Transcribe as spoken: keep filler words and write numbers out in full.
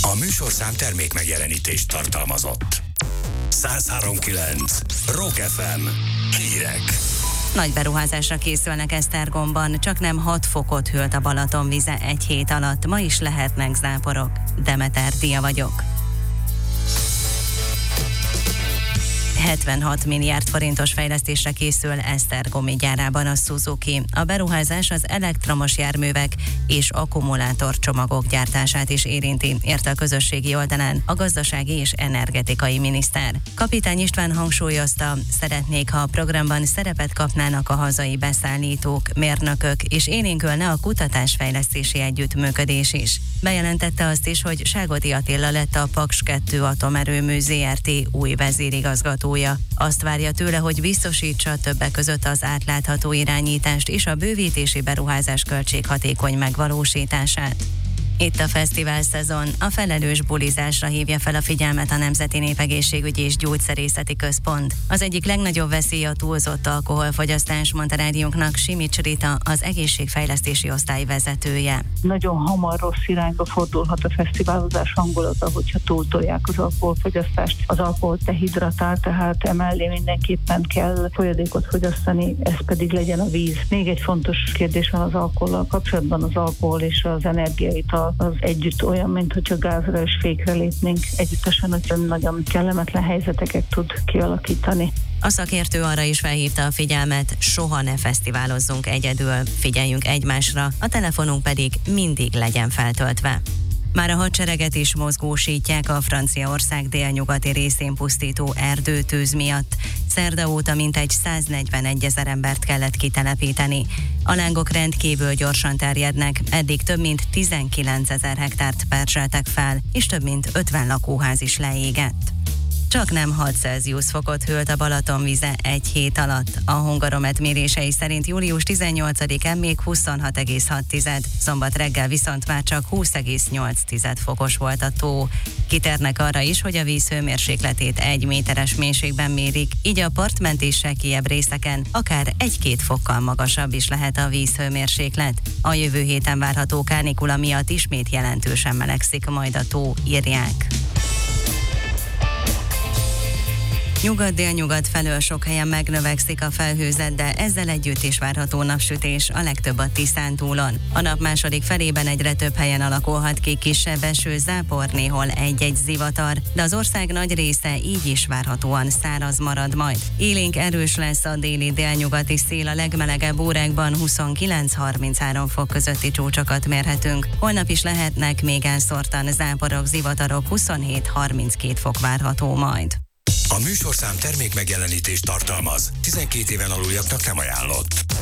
A műsorszám termék megjelenítést tartalmazott. száz három pont kilenc Rock ef em. Hírek. Nagy beruházásra készülnek Esztergomban, csak nem hat fokot hűlt a Balaton vize egy hét alatt. Ma is lehetnek záporok. Demeter Dia vagyok. hetvenhat milliárd forintos fejlesztésre készül Esztergomi gyárában a Suzuki. A beruházás az elektromos járművek és akkumulátorcsomagok gyártását is érinti, érte a közösségi oldalán a gazdasági és energetikai miniszter. Kapitány István hangsúlyozta, szeretnék, ha a programban szerepet kapnának a hazai beszállítók, mérnökök, és élénkülne a kutatásfejlesztési együttműködés is. Bejelentette azt is, hogy Ságodi Attila lett a Paks kettő Atomerőmű zé er té új vezérigazgatója. Azt várja tőle, hogy biztosítsa többek között az átlátható irányítást és a bővítési beruházás költséghatékony megvalósítását. Itt a fesztivál szezon, a felelős bulizásra hívja fel a figyelmet a Nemzeti Népegészségügyi és Gyógyszerészeti Központ. Az egyik legnagyobb veszély a túlzott alkoholfogyasztás, mondta rádiónknak Simics Rita, az egészségfejlesztési osztály vezetője. Nagyon hamar rossz irányba fordulhat a fesztiválozás hangulata, hogyha túltolják az alkoholfogyasztást. Az alkohol dehidratál, tehát emellé mindenképpen kell folyadékot fogyasztani, ez pedig legyen a víz. Még egy fontos kérdés van az alkohollal kapcsolatban, az alkohol és az energiaital az együtt olyan, mint hogyha gázra és fékre lépnénk együttesen, hogy nagyon kellemetlen helyzeteket tud kialakítani. A szakértő arra is felhívta a figyelmet, soha ne fesztiválozzunk egyedül, figyeljünk egymásra, a telefonunk pedig mindig legyen feltöltve. Már a hadsereget is mozgósítják a Franciaország délnyugati részén pusztító erdőtűz miatt. Szerda óta mintegy száznegyvenegy ezer embert kellett kitelepíteni. A lángok rendkívül gyorsan terjednek, eddig több mint tizenkilenc ezer hektárt perzseltek fel, és több mint ötven lakóház is leégett. Csak nem hat Celsius fokot hűlt a Balaton vize egy hét alatt. A Hungaromet mérései szerint július tizennyolcadikán még huszonhat egész hat, szombat reggel viszont már csak húsz egész nyolc fokos volt a tó. Kitérnek arra is, hogy a víz hőmérsékletét egy méteres mélységben mérik, így a partmenti és kiebb részeken akár egy-két fokkal magasabb is lehet a víz hőmérséklet. A jövő héten várható kánikula miatt ismét jelentősen melegszik majd a tó, írják. Nyugat-délnyugat felől sok helyen megnövekszik a felhőzet, de ezzel együtt is várható napsütés, a legtöbb a Tiszántúlon. A nap második felében egyre több helyen alakulhat ki kisebb eső, zápor, néhol egy-egy zivatar, de az ország nagy része így is várhatóan száraz marad majd. Élénk erős lesz a déli délnyugati szél, a legmelegebb órákban huszonkilenc-harminchárom fok közötti csúcsokat mérhetünk. Holnap is lehetnek még elszórtan záporok, zivatarok, huszonhét-harminckét fok várható majd. A műsorszám termék megjelenítést tartalmaz. tizenkét éven aluljaknak nem ajánlott.